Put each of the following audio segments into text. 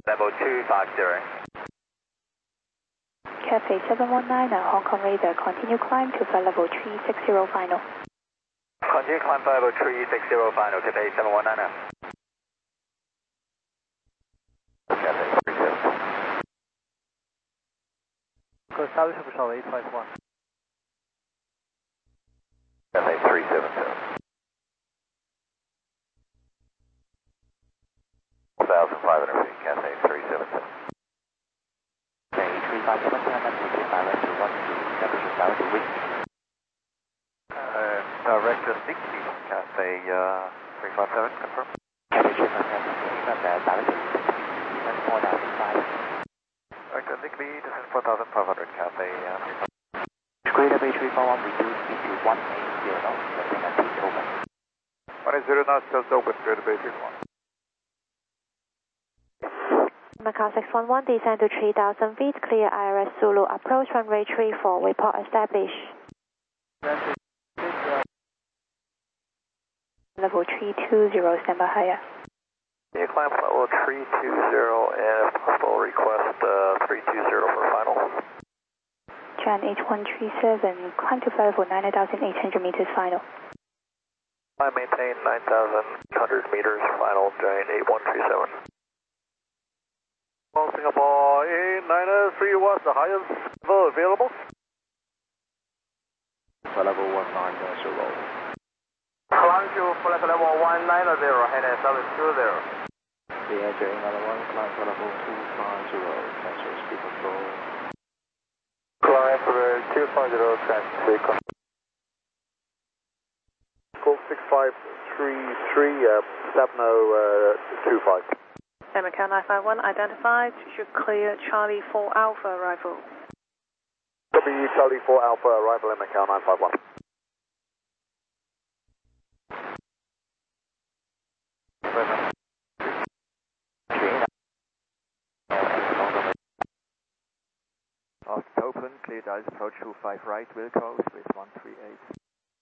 Level 250. Cathay 719, Hong Kong radar, continue climb to flight level 360 final. Continue climb flight level 360 final, Cathay 719. Cathay 370. Go establish Michelle 851. Cathay 370. 1,500 feet, Cathay 370. Cathay 357, silent to 1 to temperature down to wind. Director 60, Cathay 357, confirm. Cathay 357, silent to 4,500. Director Nickby, descend 4,500, Cathay 357. Greater Bay 341, reduce speed to 180 knots, maintain a seat open. 180 knots, just open, Greater Bay 341. Macau 611, descend to 3,000 feet, clear IRS Zulu, approach runway 34, report established. Level 320, stand by higher. Yeah, climb level 320, and if possible, request 320 for final. Jan 8137, climb to flight level 9,800 meters final. I maintain 9,100 meters final, Jan 8137. Singapore A903 was the highest level available. Level 190. Climb to flight level 190, heading 720. The Edge another one, climb for level 250, transfer speed control. Climb for 250, transfer speed control. Golf 6533, 7025. Macau 951 identified, should clear Charlie 4 Alpha arrival. W Charlie 4 Alpha arrival in Macau 951. Open, clear dials, approach 25 right, Wilco's with 138.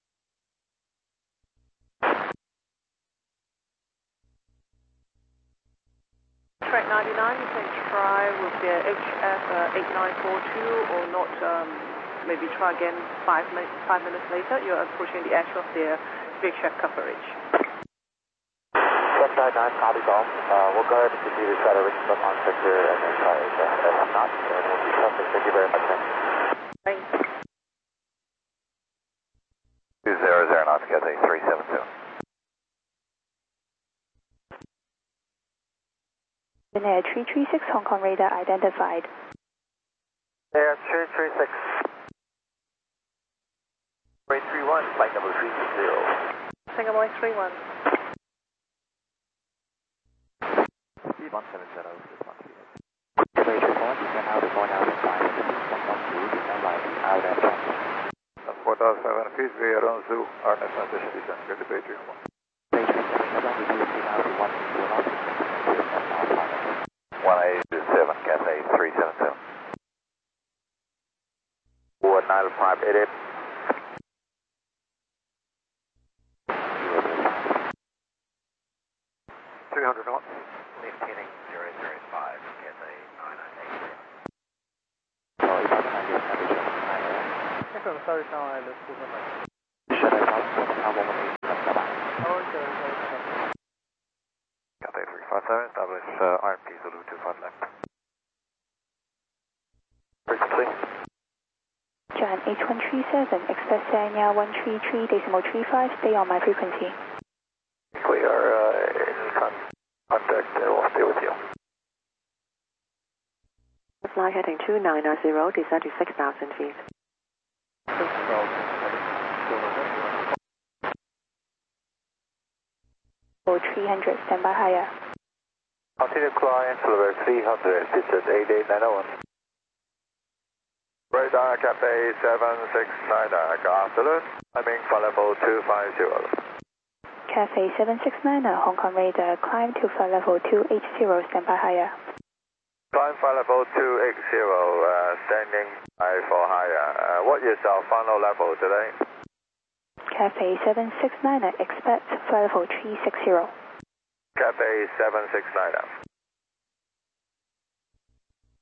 Track 99, you can try with the HF 8942 or not, maybe try again 5 minutes later. You're approaching the edge of their VHF coverage. Track 99, copy golf. We'll go ahead and continue to try to reach the launch sector and then try HF. If not, then we'll be trusting. Thank you very much, sir. Thanks. 200 knots, Cathay 372. Air 336, Hong Kong radar identified. Air 336. Runway 31, flight number 360. Singapore 31. Speed 170 with 138. Cathay 341, descend out to 4,500 feet, 112, descend right, out at 4,500 feet, we are on Zoo, our next transition descent, Greater Bay 341. Cathay 377, reduce speed out to 160 knots, 187, Cathay 377. 19588. 300 knots. Maintaining 005, Cathay 998. Sorry, about the 90th temperature, 9 Second, sorry, now I left to the mic. Should I pass for the power moment? Cathay 357, establish RMP Zulu 25 left. Frequency. Jan 8137, express Sanya 133.35, stay on my frequency. We are in contact and we'll stay with you. Fly heading 2990, descend to 6,000 feet. 300, stand by higher. Continue climb to level 300, distance 8891. Radar Cathay 769, good afternoon. Climbing for level 250. Cathay 769, Hong Kong radar, climb to flight level 280, stand by higher. Climb for level 280, standing by for higher. What is our final level today? Cathay 769, expect flight level 360. Cathay 769.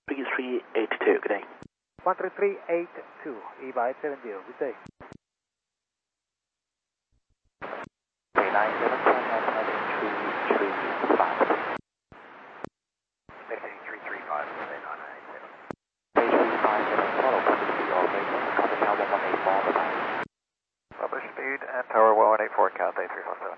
3382, good day. 13382, EY 70, good day. 397, heading 335. 335, say 357, 987. follow public speed operator, contact tower 1184, bye-bye. Publish speed and tower 1184, count 8347.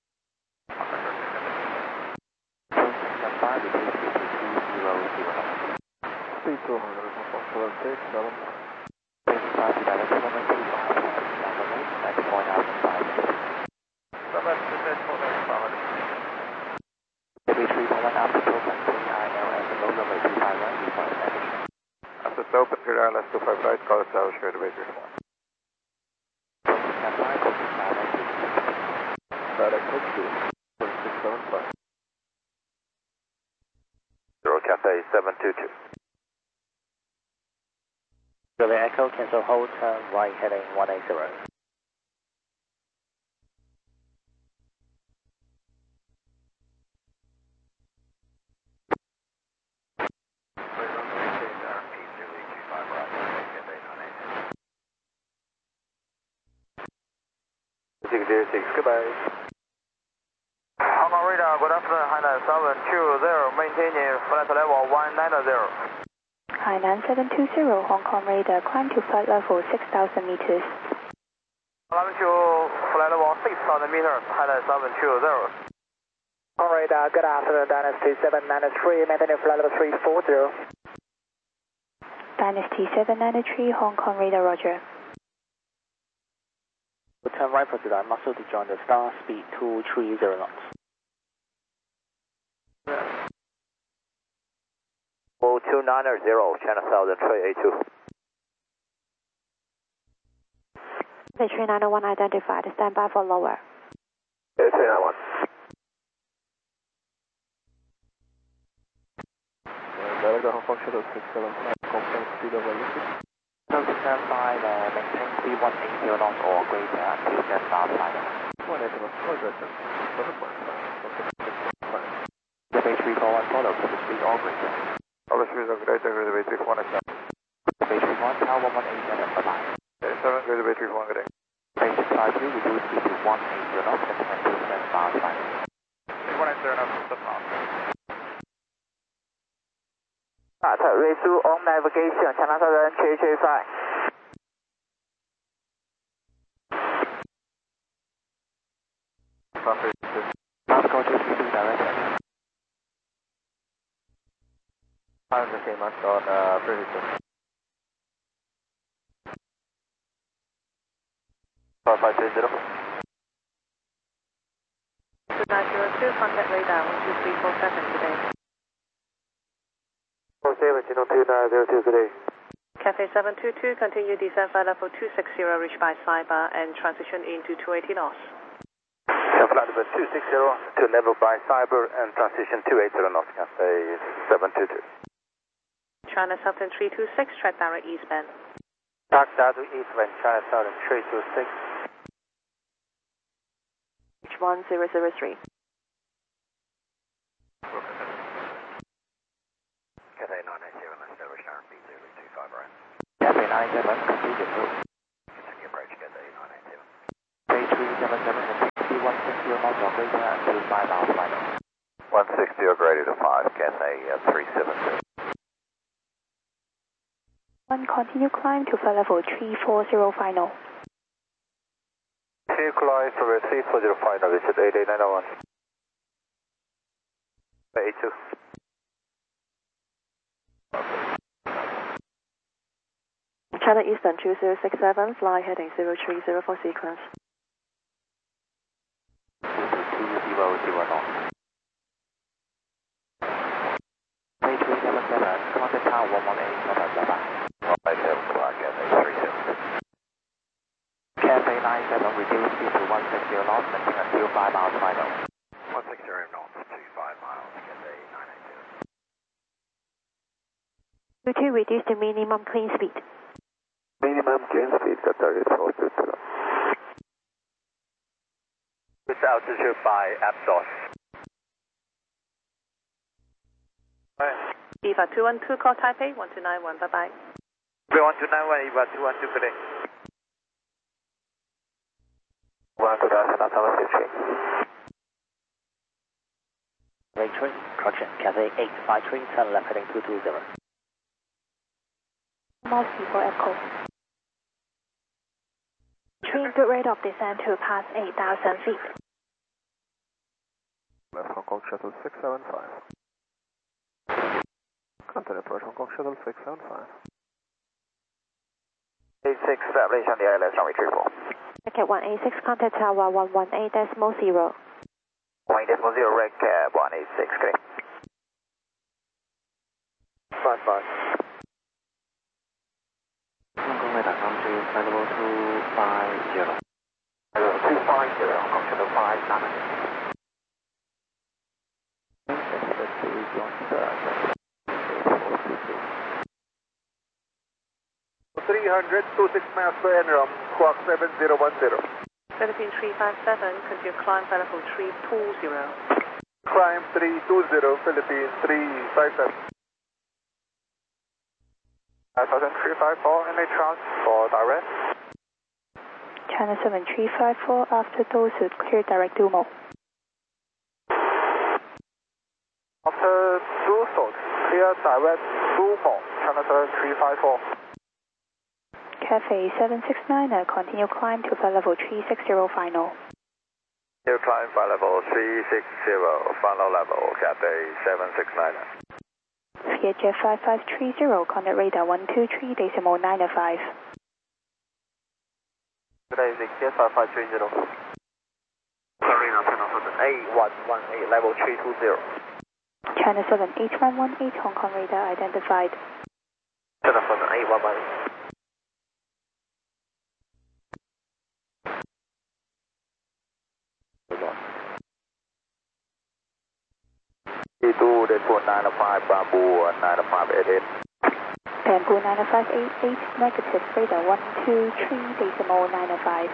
5, repeat 220. Speed 200, 146, 7. 35, direct 125, at the point out 5. Every 311 after program, ILS, low runway 251, report established. After it's open, clear ILS 25 right, call established, clear to base 3 Stand by, closing direct 6. Direct 625. Zero Cafe 722. Relay Echo, cancel hold, turn right heading 180. Goodbye. Hong Kong radar, good afternoon, Hainan 720, maintaining flight level 190. Hainan 720, Hong Kong radar, climb to flight level 6,000 meters. Climb to flight level 6,000 meters, Hainan 720. Hong Kong radar, good afternoon, Dynasty 793, maintaining flight level 340. Dynasty 793, Hong Kong radar, roger. Turn right for July, muscle to join the star, speed 230 knots. 0290, China Southern 382. The 391 identified, stand by for lower. 391. Direct Hong Kong Shuttle 675, confirm speed of velocity. Stand by, maintain speed 180 knots or greater until the start line. 180 knots, progression. The base 341, follow to the speed or greater. Publish speed of greater, clear to base 341, The base 31, tower 1187, bye-bye. 7, clear to base 341, good day. Base 52, reduce speed to 180 knots and until the start line. 180 knots, stop now. Resume on navigation, China Southern 335. Last call to speed direction. I'm the same as on previous. 5530. 2902, contact radar 12347 today. 47, Chino 2902, good day. Cafe 722, continue descent flight level 260, reach by sidebar and transition into 280 knots. Flight level 260 to level by cyber and transition 280 knots, Cafe 722. China Southern 326, track direct eastbound. Track direct eastbound, China Southern 326. H1003. Cafe 980, let's go Sharon B025 right. Cafe 97, complete your move. Continue approach, Cafe 980. Base 377 and speed 160 knots or greater until 5 hours final. 160 or greater to 5, Cafe 370. Continue climb to flight level 340 final. Continue climb for 340 final, this is 88901. 82. China Eastern 2067, fly heading 030 for sequence. 220 knots. Base 377, contact tower 1187, bye-bye. 157 o'clock, Cafe 370. Cafe 97, reduce speed to 160 knots until 5 hours final. 160 knots, 25 miles, Cafe 980. To reduce the minimum clean speed. Minimum clean speed, Qatar is 420. This altitude by Aptos. EVA 212, call Taipei 1291, bye-bye. 1291, EVA 212, good day. 1293. Raytree, correction, Cathay 853, turn left heading 220. Mosby for Echo. Train good rate of descent to pass 8,000 feet. Left Hong Kong Shuttle 675. Contact approach Hong Kong Shuttle 675. 86, establish on the ILS runway 34. Ticket 186, contact tower 118.0. 1.0, rec 186, okay. 55. Hong Kong radar country flight level 250. 250, Hong Kong Shuttle 5. 300, 26 miles per annum, squawk 7010. Philippine 357, continue climb flight level 320. Climb 320, Philippines 357. 5354, any chance for direct? China 7354, after Dosu, clear direct Dumo. After Duso, clear direct Dumo, China 7354. Cafe 769, continue climb to flight level 360 final. New climb flight level 360, final level, Cathay 769. Vietjet 5530, contact radar 123.905. Good day, Vietjet 5530. Sorry, now channel 8118, level 320. China 78118, Hong Kong radar identified. China 8118. E2, 905, Bamboo 90588. Bamboo 90588, negative, radar 123.905.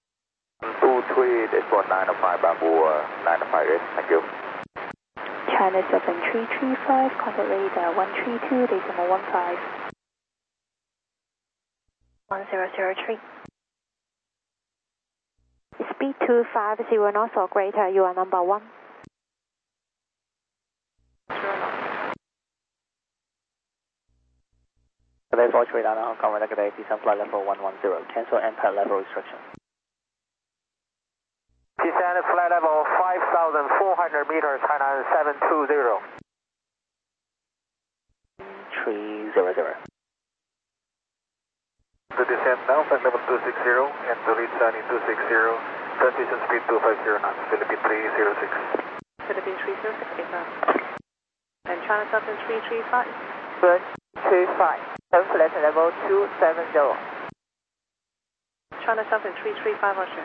23.905, Bamboo 958, thank you. China 7335, contact radar 132.15. 1003. Speed 250 knots or greater, you are number 1. Cathay Voice radar Hong Kong radar Cathay, descent flight level 110, cancel impact level restriction. Descent flight level 5,400 meters, China 720. 300. To descend now, flight level 260, and to reach landing 260, transition speed 250 knots, Philippine 306. Philippine 306, and China 7335. Good, 25. Flight level 270. China 7335, Roger.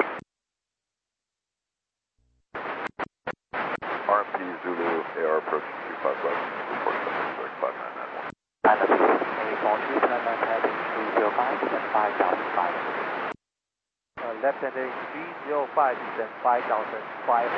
RMP Zulu AR approach 255, 247, 599. China 340, turn left heading 305, descent 5,005. Left heading 305, descent 5,500.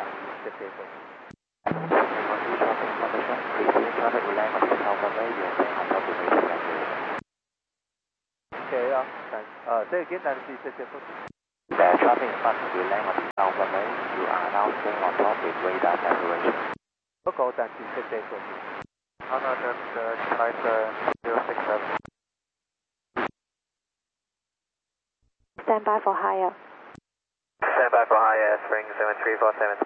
Traffic will land on the south runway, you'll say Hong Kong to Beijing Airport. Okay, say again, Nancy, say again. The traffic in front will land on the south runway, you are now staying on top with radar separation. Local, Nancy, say again. Honor, flight 067. Stand by for higher. Stand by for higher, spring 7347.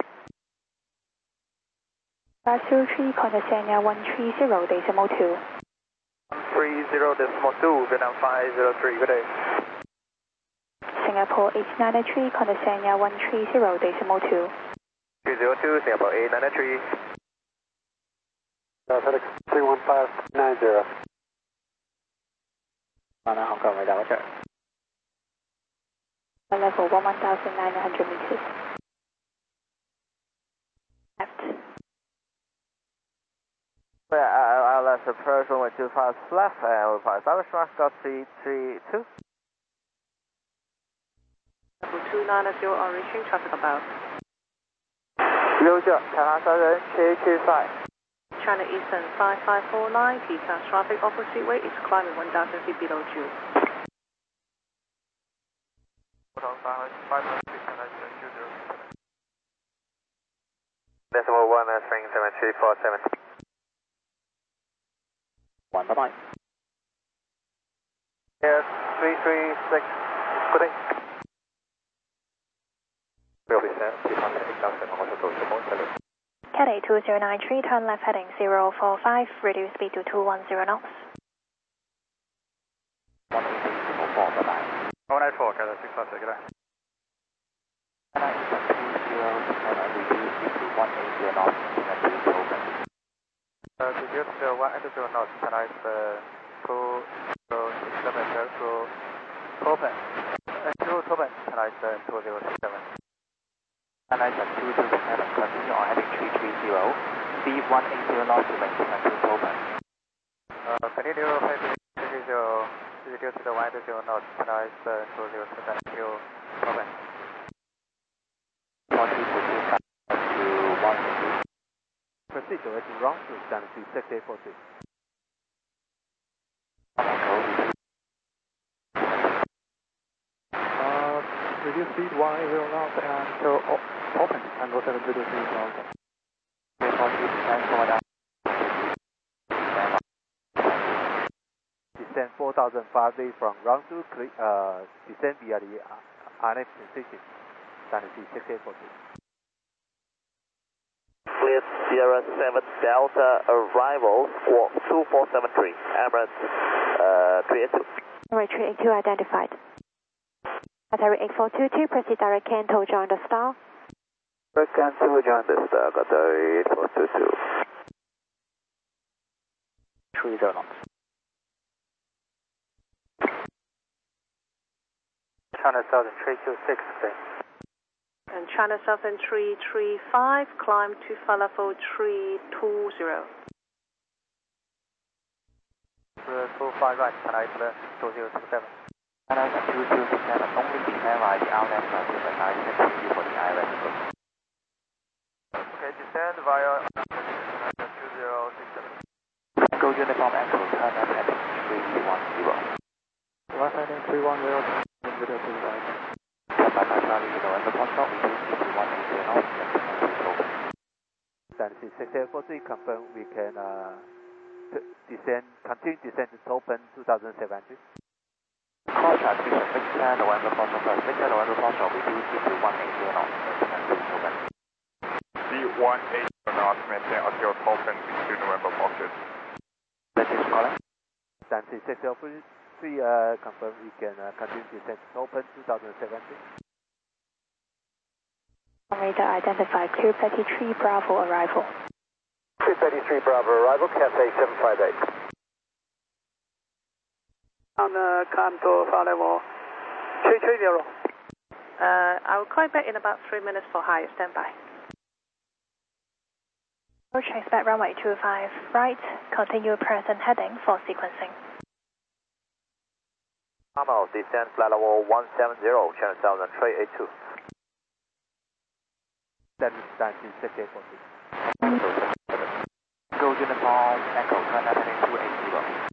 503, contact Sanya 130.2. 30.2, Vietnam 503, good day. Singapore 893, contact Sanya 130.2. 202, Singapore 893. FedEx 31590. Hong Kong radar, Roger. Level 1,900 meters. Left. ILS approach 125 left, and we'll pass Irish Moscow 332. Level 290 on reaching, traffic about. 6 China 7 335. China Eastern 5549, T-class traffic opposite way is climbing 1,000 feet below you. decimal 1, string 7347. 1, bye-bye. Yes, 336, good day. Will be set, departure 8,000 on auto to Monterey. Cathay 2093, turn left heading 045, reduce speed to 210 knots. 180.4, bye-bye. 194, Cathay 656, good day. China Eastern 20, reduce speed to 180 knots, and please open. Reduce to 180 knots, China Eastern 2067 to open. To open, China Eastern 2067. China Eastern 2067, continue on heading 330, speed 180 knots to maintain until open. Continue heading 330, reduce to 180 knots, China Eastern 2067 to open. 40 to 25 to 180. Proceed directing wrong to stand to 6840. Reduce speed 180 knots and open and go 702 knots. 40% forward down. Descend 4,005 feet from round 2, descend via the RF transition. Stand to 6840. Clear Sierra 7 Delta arrival for 2473, Emirates 382. Runway 382 identified. Qatar 8422, proceed direct Canto, join the star. Cancel, join the star, Qatar 8422. 30 knots. China Southern 326, please. And China Southern 335, climb to Falafel 320. 25 right, China Eastern 2067. China Eastern 2067, only descend via the outlet transition 960 for the IRS group. Okay, descend via 2067. Go uniform echo, turn left heading 310. Left heading 310, video to the right. Papa Charlie, November Foxtrot, reduce speed to 180 knots, and please open. Stand to 6840, confirm we can continue descend to open 2070. Cross transmission, Victor November Foxtrot, Victor November Foxtrot, reduce speed to 180 knots, and please open. Speed 180 knots, maintain until open to November Foxtrot. That is calling. Stand to 6840, confirm we can continue descend to open 2070. Radar identified, clear Petty 3 Bravo arrival. 333 Bravo arrival, Cathay 758. On Canto flight level 330. I will call back in about 3 minutes for higher standby. Approach expect runway 25 right, continue present heading for sequencing. Normal, descend flight level 170, China Southern 382. Stand to 6840. Go uniform echo, turn left heading 280.